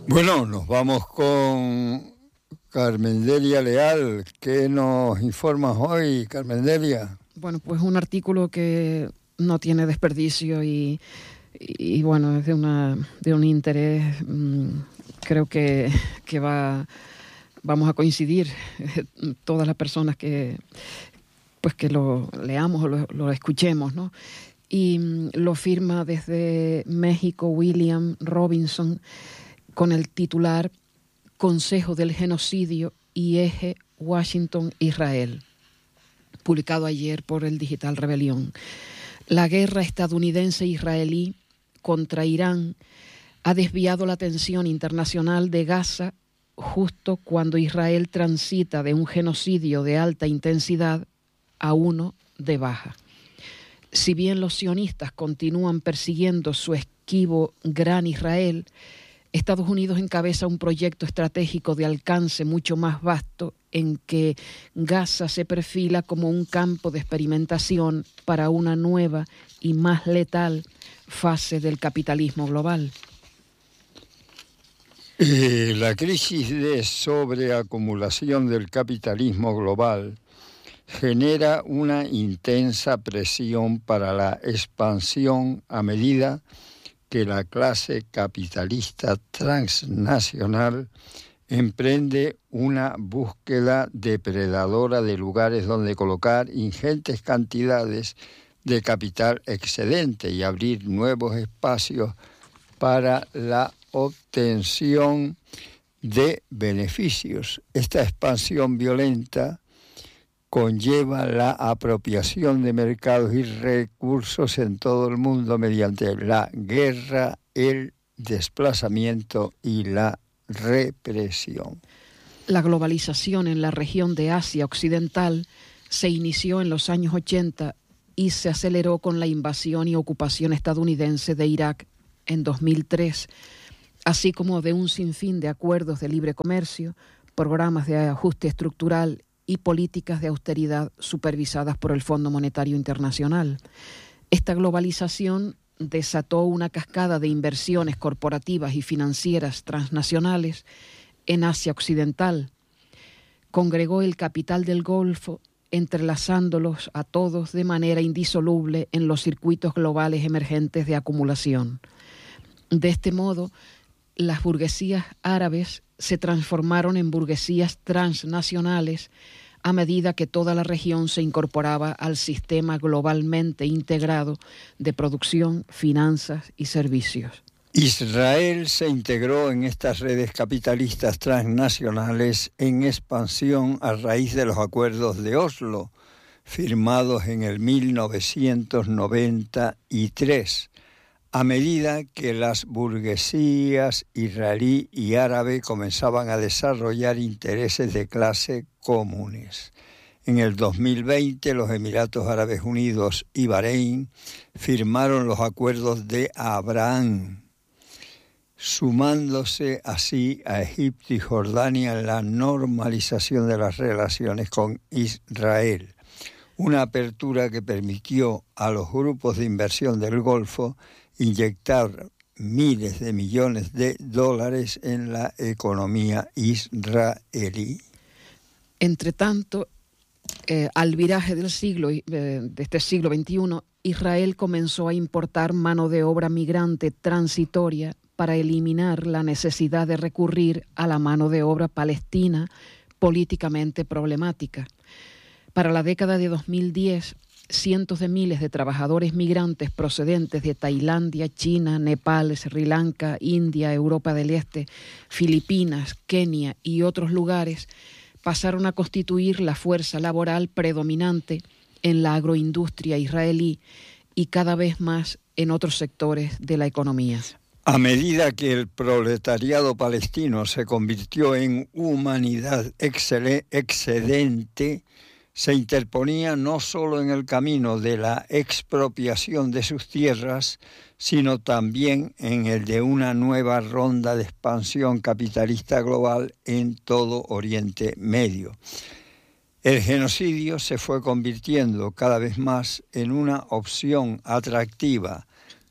Bueno, nos vamos con Carmen Delia Leal. ¿Qué nos informas hoy, Carmen Delia? Bueno, pues un artículo que no tiene desperdicio y bueno, es de un interés, creo que vamos a coincidir todas las personas que lo leamos o lo escuchemos, ¿no? Y lo firma desde México William Robinson con el titular Consejo del Genocidio y Eje Washington-Israel, publicado ayer por el Digital Rebelión. La guerra estadounidense-israelí contra Irán ha desviado la atención internacional de Gaza justo cuando Israel transita de un genocidio de alta intensidad a uno de baja. Si bien los sionistas continúan persiguiendo su esquivo Gran Israel, Estados Unidos encabeza un proyecto estratégico de alcance mucho más vasto en que Gaza se perfila como un campo de experimentación para una nueva y más letal fase del capitalismo global. La crisis de sobreacumulación del capitalismo global genera una intensa presión para la expansión a medida que la clase capitalista transnacional emprende una búsqueda depredadora de lugares donde colocar ingentes cantidades de capital excedente y abrir nuevos espacios para la obtención de beneficios. Esta expansión violenta conlleva la apropiación de mercados y recursos en todo el mundo mediante la guerra, el desplazamiento y la represión. La globalización en la región de Asia Occidental se inició en los años 80 y se aceleró con la invasión y ocupación estadounidense de Irak en 2003, así como de un sinfín de acuerdos de libre comercio, programas de ajuste estructural y políticas de austeridad supervisadas por el Fondo Monetario Internacional. Esta globalización desató una cascada de inversiones corporativas y financieras transnacionales en Asia Occidental. Congregó el capital del Golfo, entrelazándolos a todos de manera indisoluble en los circuitos globales emergentes de acumulación. De este modo, las burguesías árabes se transformaron en burguesías transnacionales a medida que toda la región se incorporaba al sistema globalmente integrado de producción, finanzas y servicios. Israel se integró en estas redes capitalistas transnacionales en expansión a raíz de los acuerdos de Oslo, firmados en el 1993, a medida que las burguesías israelí y árabe comenzaban a desarrollar intereses de clase comunes. En el 2020, los Emiratos Árabes Unidos y Bahrein firmaron los acuerdos de Abraham, sumándose así a Egipto y Jordania en la normalización de las relaciones con Israel. Una apertura que permitió a los grupos de inversión del Golfo inyectar miles de millones de dólares en la economía israelí. Entre tanto, al viraje de este siglo XXI, Israel comenzó a importar mano de obra migrante transitoria para eliminar la necesidad de recurrir a la mano de obra palestina políticamente problemática. Para la década de 2010, cientos de miles de trabajadores migrantes procedentes de Tailandia, China, Nepal, Sri Lanka, India, Europa del Este, Filipinas, Kenia y otros lugares pasaron a constituir la fuerza laboral predominante en la agroindustria israelí y cada vez más en otros sectores de la economía. A medida que el proletariado palestino se convirtió en humanidad excedente, se interponía no solo en el camino de la expropiación de sus tierras, sino también en el de una nueva ronda de expansión capitalista global en todo Oriente Medio. El genocidio se fue convirtiendo cada vez más en una opción atractiva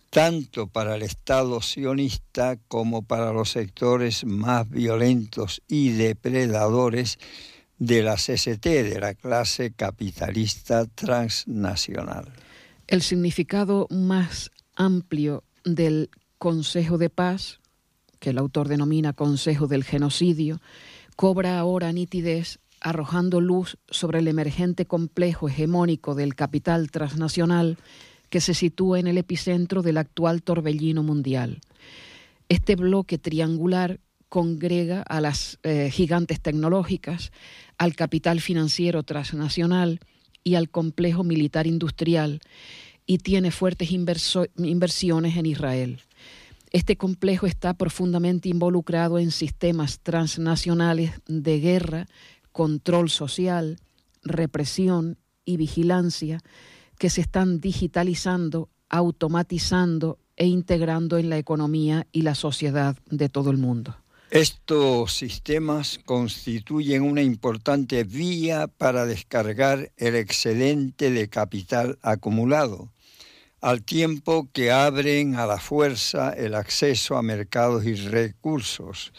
tanto para el Estado sionista como para los sectores más violentos y depredadores de la CST, de la clase capitalista transnacional. El significado más amplio del Consejo de Paz, que el autor denomina Consejo del Genocidio, cobra ahora nitidez arrojando luz sobre el emergente complejo hegemónico del capital transnacional que se sitúa en el epicentro del actual torbellino mundial. Este bloque triangular congrega a las gigantes tecnológicas, al capital financiero transnacional y al complejo militar industrial, y tiene fuertes inversiones en Israel. Este complejo está profundamente involucrado en sistemas transnacionales de guerra, control social, represión y vigilancia que se están digitalizando, automatizando e integrando en la economía y la sociedad de todo el mundo. Estos sistemas constituyen una importante vía para descargar el excedente de capital acumulado, al tiempo que abren a la fuerza el acceso a mercados y recursos.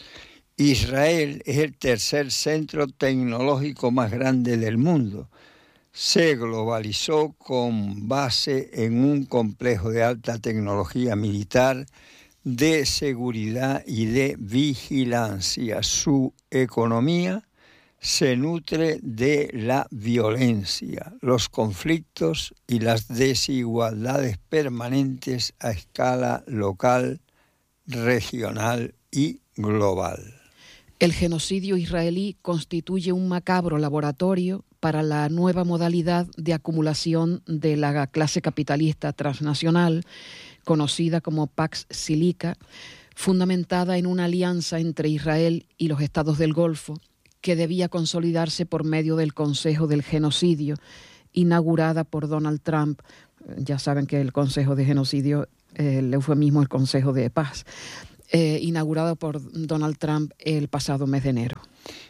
Israel es el tercer centro tecnológico más grande del mundo. Se globalizó con base en un complejo de alta tecnología militar, de seguridad y de vigilancia. Su economía se nutre de la violencia, los conflictos y las desigualdades permanentes a escala local, regional y global. El genocidio israelí constituye un macabro laboratorio para la nueva modalidad de acumulación de la clase capitalista transnacional, conocida como Pax Silica, fundamentada en una alianza entre Israel y los estados del Golfo, que debía consolidarse por medio del Consejo del Genocidio, inaugurada por Donald Trump. Ya saben que el Consejo de Genocidio, el eufemismo, el Consejo de Paz, inaugurado por Donald Trump el pasado mes de enero.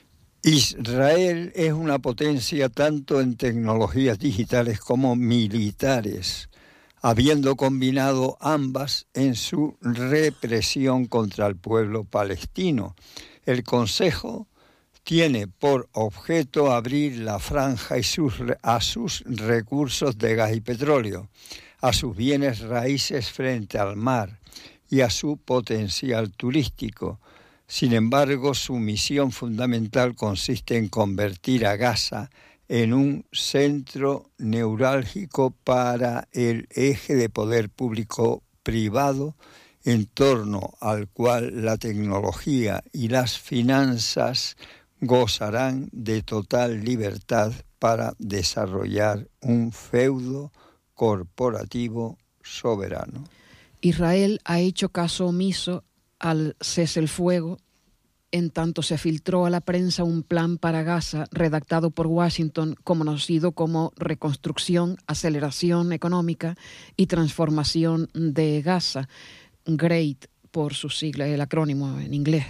Israel es una potencia tanto en tecnologías digitales como militares, habiendo combinado ambas en su represión contra el pueblo palestino. El Consejo tiene por objeto abrir la franja a sus recursos de gas y petróleo, a sus bienes raíces frente al mar y a su potencial turístico. Sin embargo, su misión fundamental consiste en convertir a Gaza en un centro neurálgico para el eje de poder público-privado, en torno al cual la tecnología y las finanzas gozarán de total libertad para desarrollar un feudo corporativo soberano. Israel ha hecho caso omiso al cese el fuego, en tanto se filtró a la prensa un plan para Gaza redactado por Washington, conocido como Reconstrucción, Aceleración Económica y Transformación de Gaza, GREAT por sus siglas, el acrónimo en inglés.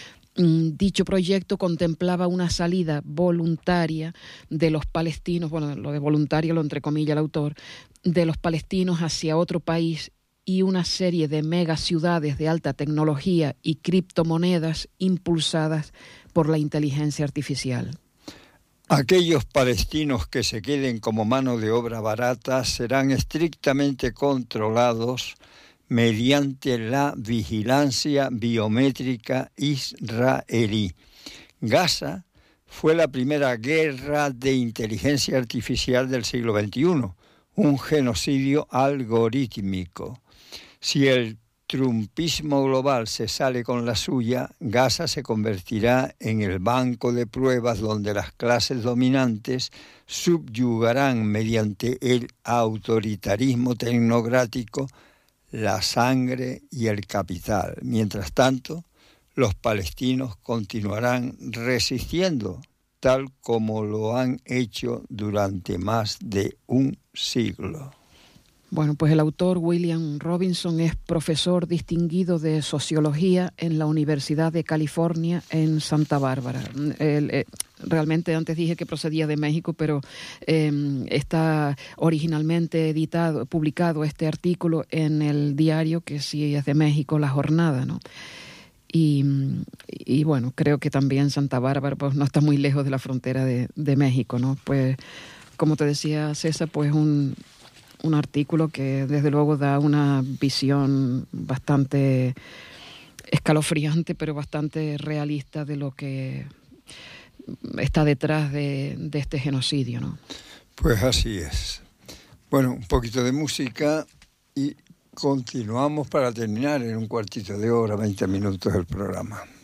Dicho proyecto contemplaba una salida voluntaria de los palestinos, bueno, lo de voluntario lo entrecomilla el autor, de los palestinos hacia otro país, y una serie de megaciudades de alta tecnología y criptomonedas impulsadas por la inteligencia artificial. Aquellos palestinos que se queden como mano de obra barata serán estrictamente controlados mediante la vigilancia biométrica israelí. Gaza fue la primera guerra de inteligencia artificial del siglo XXI, un genocidio algorítmico. Si el trumpismo global se sale con la suya, Gaza se convertirá en el banco de pruebas donde las clases dominantes subyugarán mediante el autoritarismo tecnocrático la sangre y el capital. Mientras tanto, los palestinos continuarán resistiendo, tal como lo han hecho durante más de un siglo. Bueno, pues el autor William Robinson es profesor distinguido de Sociología en la Universidad de California en Santa Bárbara. Realmente antes dije que procedía de México, pero está originalmente publicado este artículo en el diario que sí es de México, La Jornada, ¿no? Y bueno, creo que también Santa Bárbara pues no está muy lejos de la frontera de México, ¿no? Pues como te decía César, pues un artículo que desde luego da una visión bastante escalofriante, pero bastante realista de lo que está detrás de este genocidio, ¿no? Pues así es. Bueno, un poquito de música y continuamos para terminar en un cuartito de hora, 20 minutos el programa.